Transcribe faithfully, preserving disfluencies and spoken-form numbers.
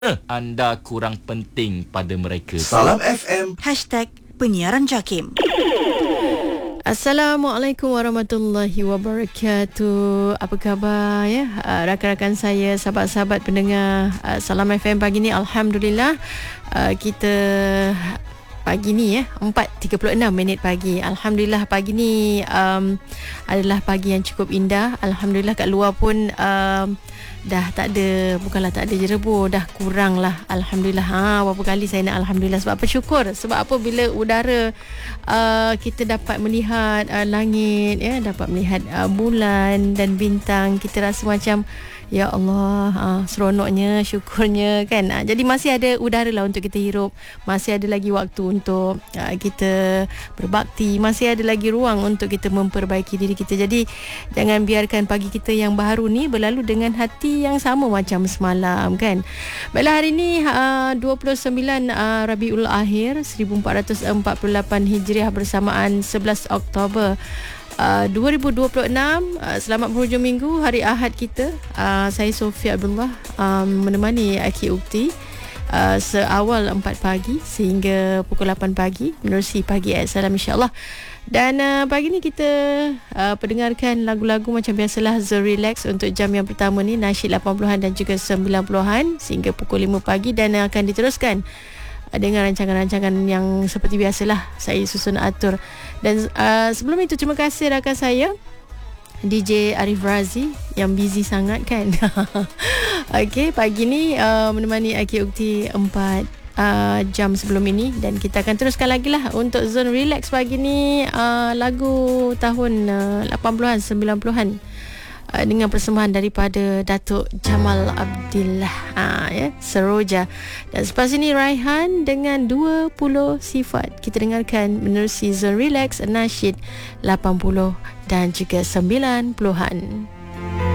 anda kurang penting pada mereka. Salam F M. Hashtag Penyiaran Jakim. Assalamualaikum warahmatullahi wabarakatuh. Apa khabar ya uh, rakan-rakan saya, sahabat-sahabat pendengar uh, Salam F M pagi ni. Alhamdulillah uh, kita pagi ni ya empat tiga puluh enam minit pagi. Alhamdulillah pagi ni um, adalah pagi yang cukup indah. Alhamdulillah kat luar pun um, dah tak ada, bukanlah tak ada jerebu, dah kurang lah. Alhamdulillah. Ha, berapa kali saya nak Alhamdulillah. Sebab apa? Syukur. Sebab apa? Bila udara uh, kita dapat melihat uh, langit, ya, dapat melihat uh, bulan dan bintang, kita rasa macam ya Allah, uh, seronoknya, syukurnya kan. Uh, jadi masih ada udara lah untuk kita hirup. Masih ada lagi waktu untuk uh, kita berbakti. Masih ada lagi ruang untuk kita memperbaiki diri kita. Jadi jangan biarkan pagi kita yang baru ni berlalu dengan hati yang sama macam semalam kan. Baiklah, hari ni uh, dua puluh sembilan uh, Rabiul Akhir seribu empat ratus empat puluh lapan Hijriah bersamaan sebelas Oktober Uh, dua ribu dua puluh enam. uh, Selamat berhujung minggu, hari Ahad kita. uh, Saya Sofia Abdullah um, menemani Aki Ukti uh, seawal empat pagi sehingga pukul lapan pagi menerusi pagi Salam insyaAllah. Dan uh, pagi ni kita uh, pendengarkan lagu-lagu macam biasalah, The Relax untuk jam yang pertama ni, nasyid lapan puluhan dan juga sembilan puluhan sehingga pukul lima pagi. Dan uh, akan diteruskan dengan rancangan-rancangan yang seperti biasalah saya susun atur. Dan uh, sebelum itu, terima kasih rakan saya D J Arif Razi yang busy sangat kan. Okey, pagi ni uh, menemani Aki Ukti empat uh, jam sebelum ini. Dan kita akan teruskan lagi lah untuk Zone Relax pagi ni, uh, lagu tahun uh, lapan puluhan sembilan puluhan uh, dengan persembahan daripada Datuk Jamal Abdillah, ha, ya, Seroja. Dan selepas ini Raihan dengan dua puluh sifat. Kita dengarkan menerusi Zone Relax, nasyid lapan puluh dan juga sembilan puluhan.